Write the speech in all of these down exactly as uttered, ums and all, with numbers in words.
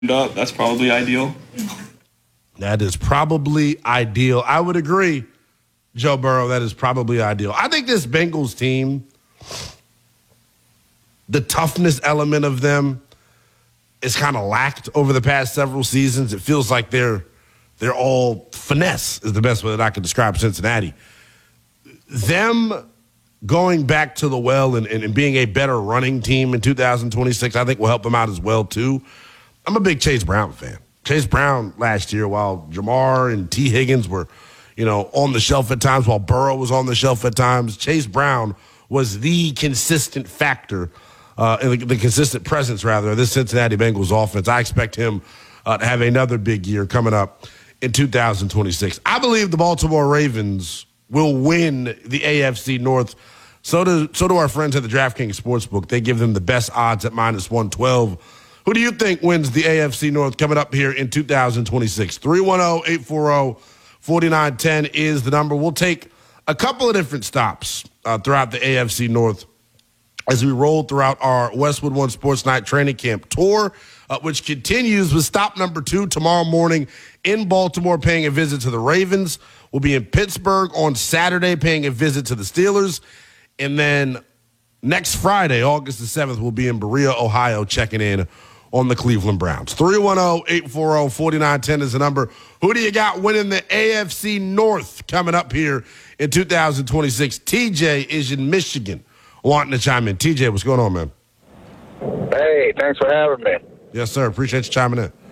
up, that's probably ideal. That is probably ideal. I would agree, Joe Burrow, that is probably ideal. I think this Bengals team, the toughness element of them is kind of lacked over the past several seasons. It feels like they're they're all finesse is the best way that I can describe Cincinnati. Them going back to the well and, and, and being a better running team in two thousand twenty-six, I think will help them out as well, too. I'm a big Chase Brown fan. Chase Brown last year, while Jamar and T. Higgins were, you know, on the shelf at times, while Burrow was on the shelf at times, Chase Brown was the consistent factor, uh, the, the consistent presence, rather, of this Cincinnati Bengals offense. I expect him uh, to have another big year coming up in two thousand twenty-six. I believe the Baltimore Ravens will win the A F C North. So do, so do our friends at the DraftKings Sportsbook. They give them the best odds at minus one twelve. Who do you think wins the A F C North coming up here in two thousand twenty-six? three one zero, eight four zero, four nine one zero is the number. We'll take a couple of different stops uh, throughout the A F C North as we roll throughout our Westwood One Sports Night training camp tour, uh, which continues with stop number two tomorrow morning in Baltimore, paying a visit to the Ravens. We'll be in Pittsburgh on Saturday, paying a visit to the Steelers. And then next Friday, August the seventh, we'll be in Berea, Ohio, checking in on the Cleveland Browns. three one zero, eight four zero, four nine one zero is the number. Who do you got winning the A F C North coming up here in two thousand twenty-six? T J is in Michigan wanting to chime in. T J, what's going on, man? Hey, thanks for having me. Yes, sir. Appreciate you chiming in.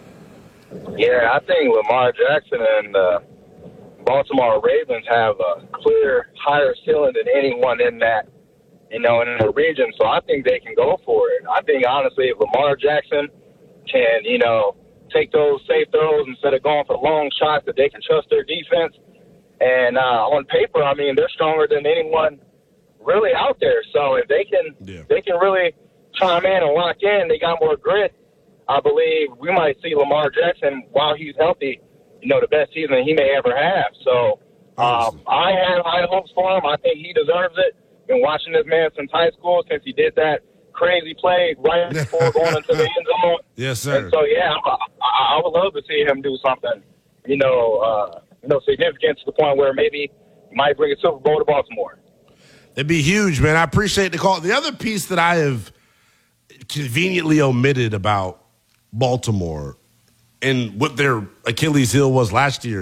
Yeah, I think Lamar Jackson and uh, Baltimore Ravens have a clear higher ceiling than anyone in that, you know, in the region. So I think they can go for it. I think, honestly, if Lamar Jackson can, you know, take those safe throws instead of going for long shots, that they can trust their defense. And uh, on paper, I mean, they're stronger than anyone really out there. So if they can, yeah. they can really chime in and lock in, they got more grit. I believe we might see Lamar Jackson, while he's healthy, you know, the best season he may ever have. So um, I have high hopes for him. I think he deserves it. Been watching this man since high school, since he did that crazy play right before going into the end zone. Yes, sir. And so, yeah, I, I, I would love to see him do something, you know, uh, you know, significant to the point where maybe he might bring a Super Bowl to Baltimore. It'd be huge, man. I appreciate the call. The other piece that I have conveniently omitted about Baltimore and what their Achilles heel was last year,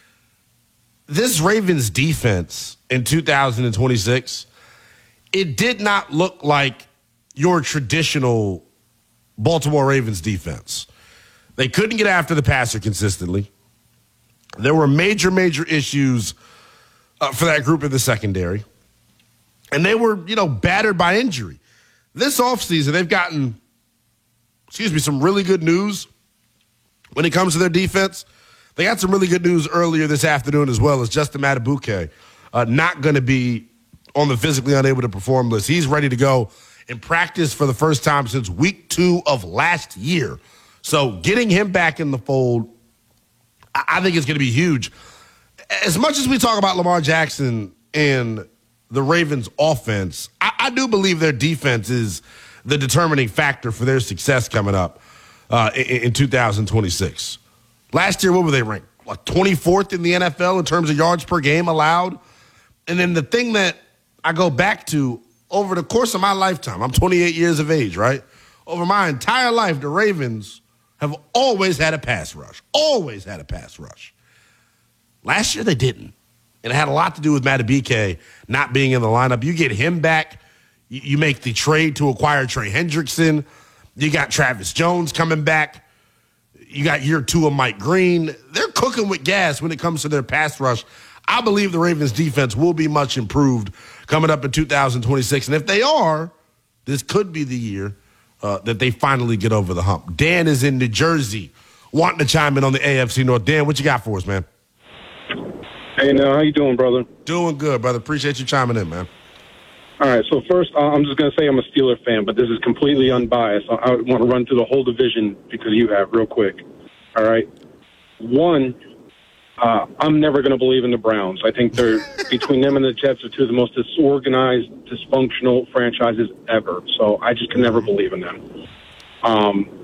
this Ravens defense in two thousand twenty-six, it did not look like your traditional Baltimore Ravens defense. They couldn't get after the passer consistently. There were major, major issues uh, for that group in the secondary. And they were, you know, battered by injury. This offseason, they've gotten, excuse me, some really good news when it comes to their defense. They got some really good news earlier this afternoon as well, as Justin Matabuke uh, not going to be on the physically unable to perform list. He's ready to go in practice for the first time since week two of last year. So getting him back in the fold, I think it's going to be huge. As much as we talk about Lamar Jackson and the Ravens offense, I, I do believe their defense is the determining factor for their success coming up uh, in, in two thousand twenty-six. Last year, what were they ranked? Like twenty-fourth in the N F L in terms of yards per game allowed. And then the thing that I go back to over the course of my lifetime, I'm twenty-eight years of age, right? Over my entire life, the Ravens have always had a pass rush. Always had a pass rush. Last year, they didn't. And it had a lot to do with Madubuike not being in the lineup. You get him back. You make the trade to acquire Trey Hendrickson. You got Travis Jones coming back. You got year two of Mike Green. They're cooking with gas when it comes to their pass rush. I believe the Ravens defense will be much improved coming up in two thousand twenty-six. And if they are, this could be the year uh, that they finally get over the hump. Dan is in New Jersey wanting to chime in on the A F C North. Dan, what you got for us, man? Hey, now, how you doing, brother? Doing good, brother. Appreciate you chiming in, man. All right, so first, uh, I'm just going to say I'm a Steeler fan, but this is completely unbiased. I, I want to run through the whole division because you have real quick. All right? One, uh, I'm never going to believe in the Browns. I think they're, between them and the Jets, are two of the most disorganized, dysfunctional franchises ever. So I just can never believe in them. Um,